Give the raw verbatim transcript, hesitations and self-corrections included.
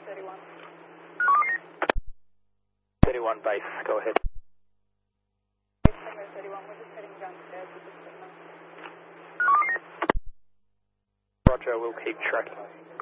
thirty-one. thirty-one base, go ahead. Tango thirty-one, we're just heading downstairs with the signal. Roger, we'll keep tracking.